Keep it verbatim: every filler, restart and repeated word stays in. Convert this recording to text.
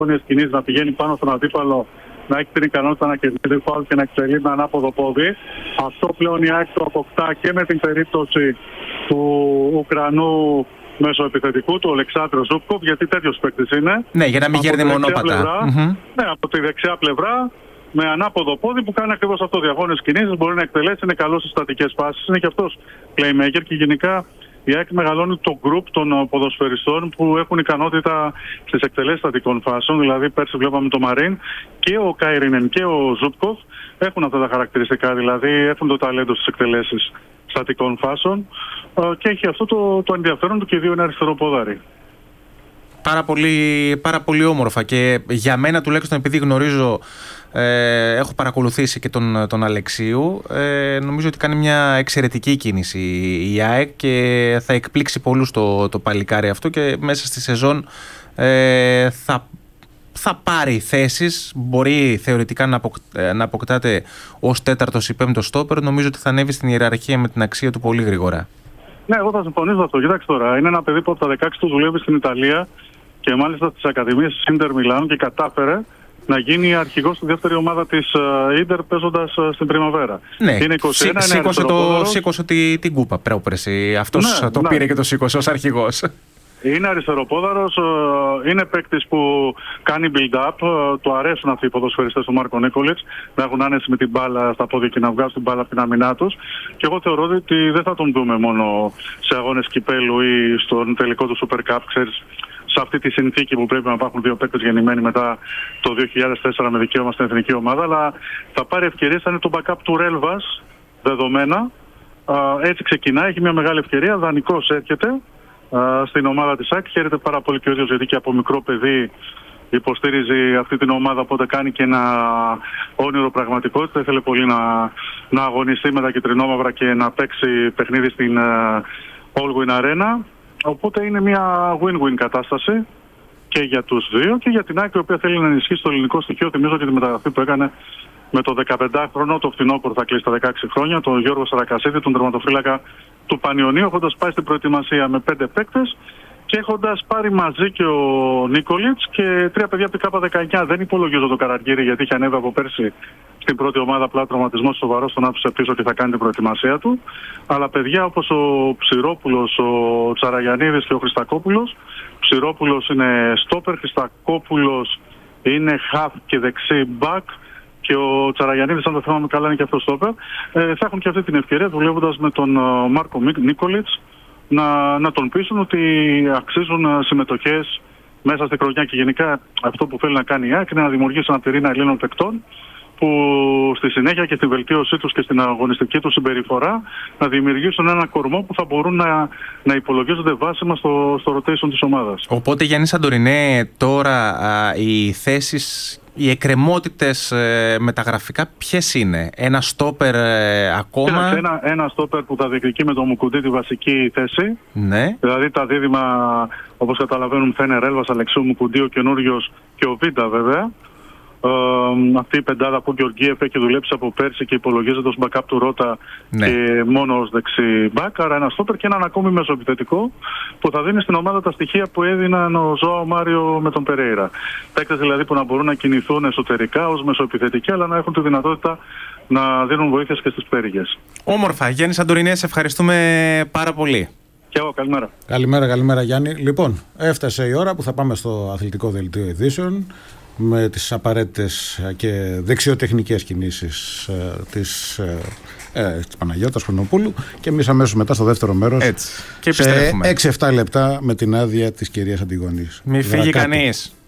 κινήσεις, να πηγαίνει πάνω στον αντίπαλο, να έχει την ικανότητα να κερδίσει φάουλ και να εξελίσσει με ανάποδο πόδι. Αυτό πλέον η ΑΕΚ το αποκτά και με την περίπτωση του Ουκρανού μεσοεπιθετικού, του Ολεξάνδρου Ζούπκοφ, γιατί τέτοιος παίκτης είναι. Ναι, για να μην γέρνει μονόπατα. Mm-hmm. Ναι, από τη δεξιά πλευρά, με ανάποδο πόδι που κάνει ακριβώς αυτό. Διαγώνες κινήσεις, μπορεί να εκτελέσει, είναι καλός στις στατικές φάσεις, είναι και αυτός playmaker και γενικά. Η ΑΕΚ μεγαλώνει το γκρουπ των ποδοσφαιριστών που έχουν ικανότητα στις εκτελέσεις στατικών φάσεων. Δηλαδή, πέρσι βλέπαμε το Μαρίν και ο Κάιρινεν και ο Ζούπκοφ έχουν αυτά τα χαρακτηριστικά. Δηλαδή, έχουν το ταλέντο στις εκτελέσεις στατικών φάσεων και έχει αυτό το, το ενδιαφέρον του και οι δύο είναι αριστεροπόδαροι. Πάρα πολύ, πάρα πολύ όμορφα και για μένα τουλάχιστον, επειδή γνωρίζω, ε, έχω παρακολουθήσει και τον, τον Αλεξίου, ε, νομίζω ότι κάνει μια εξαιρετική κίνηση η ΑΕΚ και θα εκπλήξει πολλούς το, το παλικάρι αυτό και μέσα στη σεζόν ε, θα, θα πάρει θέσεις, μπορεί θεωρητικά να, αποκ, να αποκτάται ως τέταρτος ή πέμπτος στόπερ. Νομίζω ότι θα ανέβει στην ιεραρχία με την αξία του πολύ γρήγορα. Ναι, εγώ θα συμφωνήσω αυτό. Κοιτάξτε τώρα, είναι ένα παιδί που από τα δεκαέξι του δουλεύει στην Ιταλία και μάλιστα στις ακαδημίες της Ίντερ Μιλάνου και κατάφερε να γίνει αρχηγός στη δεύτερη ομάδα της Ίντερ παίζοντας στην Πριμαβέρα. Ναι, είναι είκοσι ένα, σήκωσε, είναι το, σήκωσε τη, την κούπα πρόπερση. Αυτός ναι, το ναι. πήρε και το σήκωσε ως αρχηγός. Είναι αριστεροπόδαρος, είναι παίκτης που κάνει build-up, του αρέσουν αυτοί οι ποδοσφαιριστές του Μάρκο Νίκολιτς να έχουν άνεση με την μπάλα στα πόδια και να βγάζουν την μπάλα από την άμυνά τους. Και εγώ θεωρώ ότι δεν θα τον δούμε μόνο σε αγώνες κυπέλου ή στον τελικό του Super Cup, ξέρεις, σε αυτή τη συνθήκη που πρέπει να υπάρχουν δύο παίκτες γεννημένοι μετά το δύο χιλιάδες τέσσερα με δικαίωμα στην εθνική ομάδα, αλλά θα πάρει ευκαιρίες, θα είναι το backup του Ρέλβας δεδομένα. Έτσι ξεκινάει, έχει μια μεγάλη ευκαιρία, δανεικός έρχεται στην ομάδα της ΑΕΚ. Χαίρεται πάρα πολύ και ο ίδιος γιατί και από μικρό παιδί υποστήριζε αυτή την ομάδα, οπότε κάνει και ένα όνειρο πραγματικότητα. Ήθελε πολύ να, να αγωνιστεί με τα κυτρινόμαυρα και να παίξει παιχνίδι στην uh, All Win Arena. Οπότε είναι μια win-win κατάσταση και για τους δύο και για την ΑΕΚ, η οποία θέλει να ενισχύσει το ελληνικό στοιχείο. Θυμίζω και τη μεταγραφή που έκανε με το δεκαπεντάχρονο, το φθινόπωρο θα κλείσει τα δεκαέξι χρόνια, τον Γιώργο Σαρακασίδη, τον τερματοφύλακα του Πανιωνίου, έχοντας πάει στην προετοιμασία με πέντε παίκτες και έχοντας πάρει μαζί και ο Νίκολιτς και τρία παιδιά από την ΚΑΠΑ δεκαεννιά. Δεν υπολογίζω το Καραγκίρι γιατί είχε ανέβει από πέρσι στην πρώτη ομάδα, απλά τραυματισμός σοβαρός τον άφησε πίσω και θα κάνει την προετοιμασία του. Αλλά παιδιά όπως ο Ψηρόπουλος, ο Τσαραγιαννίδης και ο Χριστακόπουλος. Ψηρόπουλος είναι στόπερ, Χριστακόπουλος είναι half και δεξί back. Και ο Τσαραγιαννίδης, αν το θυμάμαι καλά, είναι και αυτό στόπερ. Ε, θα έχουν και αυτή την ευκαιρία, δουλεύοντας με τον uh, Μάρκο Νίκολιτς, να, να τον πείσουν ότι αξίζουν uh, συμμετοχές μέσα στη χρονιά. Και γενικά αυτό που θέλει να κάνει η ΑΕΚ είναι να δημιουργήσει ένα πυρήνα Ελλήνων παικτών που στη συνέχεια και στη βελτίωσή τους και στην αγωνιστική τους συμπεριφορά να δημιουργήσουν ένα κορμό που θα μπορούν να, να υπολογίζονται βάσιμα στο, στο rotation της ομάδας. Οπότε, Γιάννη Σαντορινέ, τώρα α, οι θέσεις, οι εκκρεμότητες ε, μεταγραφικά ποιες είναι? Ένα στόπερ ε, ακόμα? Ένα, ένα στόπερ που θα διεκδικεί με τον Μουκουντή τη βασική θέση. Ναι. Δηλαδή τα δίδυμα, όπως καταλαβαίνουμε, θα είναι Ρέλβας, Αλεξίου, Μουκουντή, ο καινούριος και ο Βίντα βέβαια. Uh, αυτή η πεντάδα που ο Γεωργίεφ έχει δουλέψει από πέρσι και υπολογίζεται ως backup του Ρώτα ναι. και μόνο ως δεξί μπακ. Άρα ένα στόπερ και έναν ακόμη μεσοεπιθετικό που θα δίνει στην ομάδα τα στοιχεία που έδιναν ο Ζωάο Μάριο με τον Περέιρα. Παίκτες δηλαδή που να μπορούν να κινηθούν εσωτερικά ως μεσοεπιθετικοί, αλλά να έχουν τη δυνατότητα να δίνουν βοήθεια και στις πτέρυγες. Όμορφα. Γιάννη Σαντορινέ, σε ευχαριστούμε πάρα πολύ. Και εγώ, καλημέρα. Καλημέρα, καλημέρα Γιάννη. Λοιπόν, έφτασε η ώρα που θα πάμε στο αθλητικό δελτίο ειδήσεων με τις απαραίτητες και δεξιοτεχνικές κινήσεις ε, της, ε, ε, της Παναγιώτας Χρονοπούλου και εμείς αμέσως μετά στο δεύτερο μέρος. Έτσι. Και επιστρέφουμε σε έξι εφτά λεπτά με την άδεια της κυρίας Αντιγονής. Μη φύγει κανείς.